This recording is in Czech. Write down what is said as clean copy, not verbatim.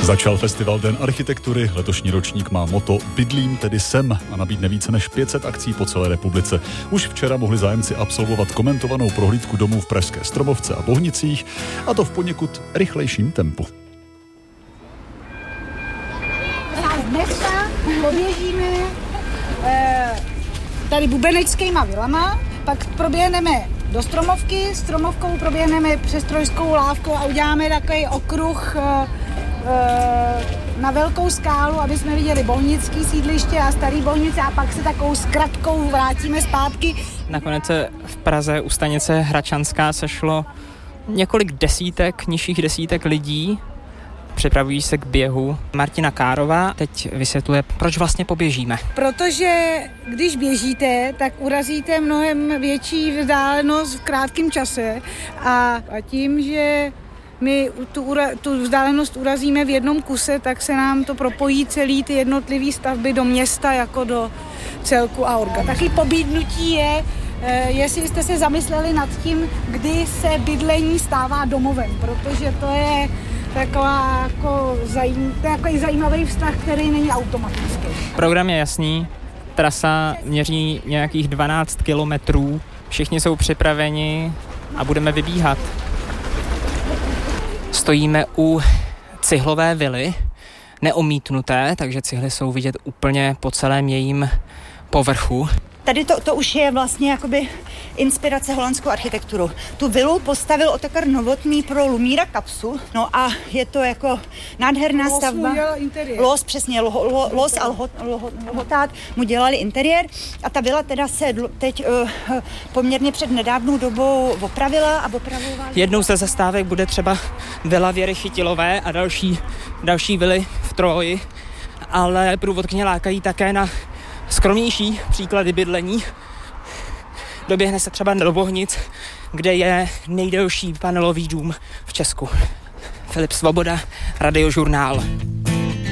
Začal festival Den architektury, letošní ročník má motto Bydlím tedy sem a nabídne více než 500 akcí po celé republice. Už včera mohli zájemci absolvovat komentovanou prohlídku domů v pražské Stromovce a Bohnicích, a to v poněkud rychlejším tempu. Dneska poběžíme tady bubenečskýma vilama, pak proběhneme do Stromovky, Stromovkou proběhneme přes Trojskou lávku a uděláme takový okruh na velkou skálu, aby jsme viděli bohnický sídliště a starý Bohnice, a pak se takovou zkratkou vrátíme zpátky. Nakonec se v Praze u stanice Hračanská sešlo několik nižších desítek lidí. Připravují se k běhu. Martina Kárová teď vysvětluje, proč vlastně poběžíme. Protože když běžíte, tak urazíte mnohem větší vzdálenost v krátkém čase a tím, že my tu vzdálenost urazíme v jednom kuse, tak se nám to propojí celý ty jednotlivé stavby do města jako do celku a orga. Taky pobídnutí je, jestli jste se zamysleli nad tím, kdy se bydlení stává domovem, protože to je takový zajímavý vztah, který není automatický. Program je jasný, trasa měří nějakých 12 kilometrů, všichni jsou připraveni a budeme vybíhat. Stojíme u cihlové vily, neomítnuté, takže cihly jsou vidět úplně po celém jejím povrchu. Tady to už je vlastně jakoby inspirace holandskou architekturu. Tu vilu postavil Otakar Novotný pro Lumíra Kapsu, no a je to jako nádherná stavba. Los, přesně, Los a Lhotát mu dělali interiér a ta vila teda se teď poměrně před nedávnou dobou opravila a opravovala. Jednou ze zastávek bude třeba vila Věry Chytilové a další vily v Troji, ale průvodkyně lákají také na skromnější příklady bydlení. Doběhne se třeba do Bohnic, kde je nejdelší panelový dům v Česku. Filip Svoboda, Radiožurnál.